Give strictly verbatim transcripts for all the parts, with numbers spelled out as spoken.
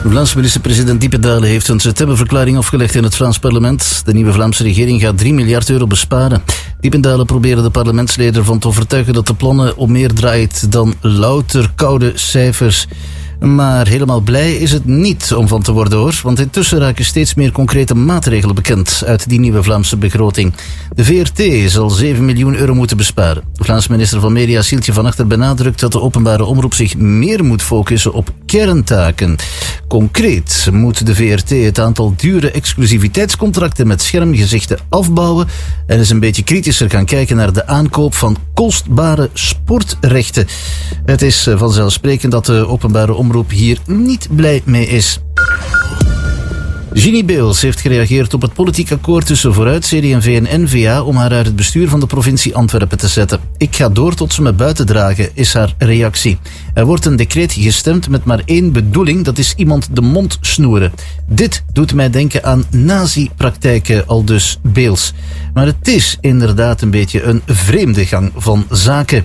De Vlaamse minister-president Diependale heeft een stemmenverklaring afgelegd in het Vlaams parlement. De nieuwe Vlaamse regering gaat drie miljard euro besparen. Diependale probeerde de parlementsleden ervan te overtuigen dat de plannen om meer draait dan louter koude cijfers. Maar helemaal blij is het niet om van te worden hoor, want intussen raken steeds meer concrete maatregelen bekend uit die nieuwe Vlaamse begroting. De V R T zal zeven miljoen euro moeten besparen. De Vlaamse minister van Media Sieltje van Achter benadrukt dat de openbare omroep zich meer moet focussen op kerntaken. Concreet moet de V R T het aantal dure exclusiviteitscontracten met schermgezichten afbouwen en eens een beetje kritischer gaan kijken naar de aankoop van kostbare sportrechten. Het is vanzelfsprekend dat de openbare omroep hier niet blij mee is. Ginny Beels heeft gereageerd op het politiek akkoord tussen Vooruit, C D en V en N V A om haar uit het bestuur van de provincie Antwerpen te zetten. Ik ga door tot ze me buiten dragen, is haar reactie. Er wordt een decreet gestemd met maar één bedoeling, dat is iemand de mond snoeren. Dit doet mij denken aan nazi-praktijken, aldus Beels. Maar het is inderdaad een beetje een vreemde gang van zaken.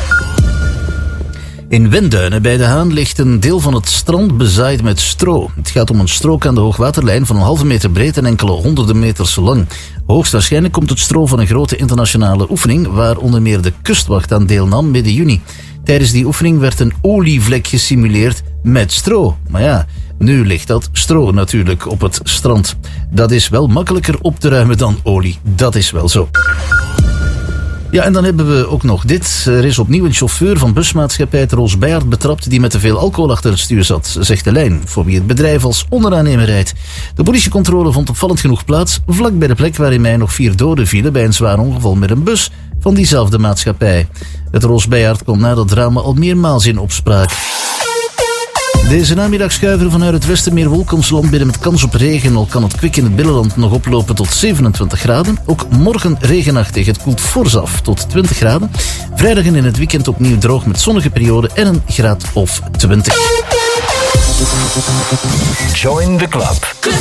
In Wenduinen bij De Haan ligt een deel van het strand bezaaid met stro. Het gaat om een strook aan de hoogwaterlijn van een halve meter breed en enkele honderden meters lang. Hoogstwaarschijnlijk komt het stro van een grote internationale oefening waar onder meer de kustwacht aan deelnam midden juni. Tijdens die oefening werd een olievlek gesimuleerd met stro. Maar ja, nu ligt dat stro natuurlijk op het strand. Dat is wel makkelijker op te ruimen dan olie. Dat is wel zo. Ja, en dan hebben we ook nog dit. Er is opnieuw een chauffeur van busmaatschappij het Roos Beyaert betrapt die met te veel alcohol achter het stuur zat, zegt de lijn, voor wie het bedrijf als onderaannemer rijdt. De politiecontrole vond opvallend genoeg plaats vlak bij de plek waar in mei nog vier doden vielen bij een zwaar ongeval met een bus van diezelfde maatschappij. Het Roos Beyaert komt na dat drama al meermaals in opspraak. Deze namiddag schuiven vanuit het westen meer wolkensland binnen met kans op regen. Al kan het kwik in het binnenland nog oplopen tot zevenentwintig graden. Ook morgen regenachtig. Het koelt fors af tot twintig graden. Vrijdag en in het weekend opnieuw droog met zonnige perioden en een graad of twintig. Join the club.